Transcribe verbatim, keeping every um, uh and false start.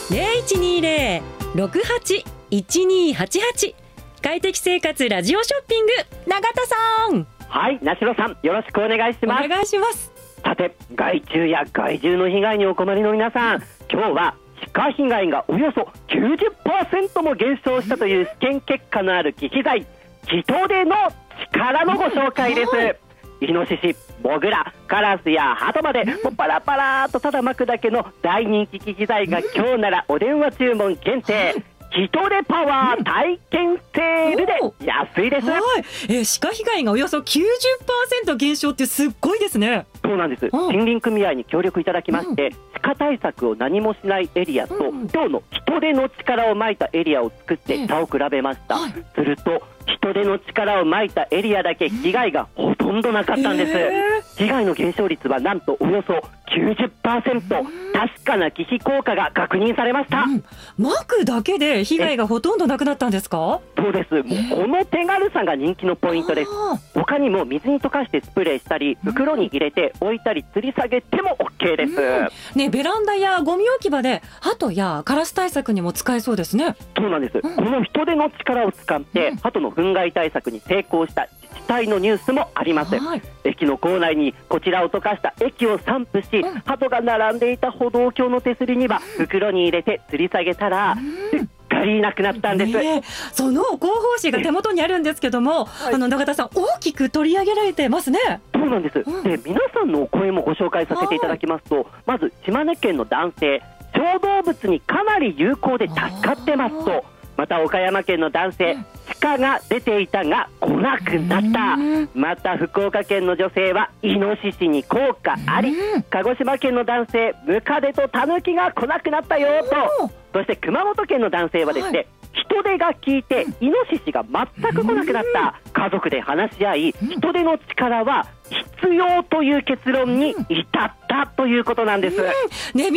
ゼロいちにゼロ ろくはち いちにはちはち快適生活ラジオショッピング、永田さん。 はい、なしろさん、よろしくお願いします。 お願いします。 さて、害虫や害獣の被害にお困りの皆さん、今日は鹿被害がおよそ きゅうじゅっパーセント も減少したという試験結果のある忌避剤、人手の力のご紹介です。はい、イノシシ、モグラ、カラスやハトまでもうパラパラーとただ巻くだけの大人気忌避剤が今日ならお電話注文限定、人手パワー体験セールで安いです。 はい、えー、鹿被害がおよそ きゅうじゅっパーセント 減少ってすっごいですね。 そうなんです。森林組合に協力いただきまして、うん、鹿対策を何もしないエリアと、うん、今日の人手の力をまいたエリアを作って差を比べました。はい、すると人手の力をまいたエリアだけ被害がほとんどなかったんです。えー、被害の減少率はなんとおよそ きゅうじゅっパーセント、うん、確かな忌避効果が確認されました。うん、 巻くだけで被害がほとんどなくなったんですか？ そうです。もうこの手軽さが人気のポイントです。他にも水に溶かしてスプレーしたり、袋に入れて置いたり吊り下げても OK です。 うんね、ベランダやゴミ置き場でハトやカラス対策にも使えそうですね。 そうなんです。 うん、 この人手の力を使って、うん、ハトの憤慨対策に成功した自治体のニュースもあります。はい、駅の構内にこちらを溶かした液を散布し、うん、ハトが並んでいた歩道橋の手すりには袋に入れて吊り下げたら、うん、いなくなったんです。 ね、その広報誌が手元にあるんですけども、はい、あの永田さん大きく取り上げられてますね。 そうなんです。うん、で皆さんのお声もご紹介させていただきますと、まず島根県の男性、小動物にかなり有効で助かってますと、また岡山県の男性、鹿が出ていたが来なくなった。また福岡県の女性はイノシシに効果あり。鹿児島県の男性、ムカデとタヌキが来なくなったよと。そして熊本県の男性はですね、はい、人手が効いてイノシシが全く来なくなった。家族で話し合い、人手の力は必要という結論に至ったということなんです。ね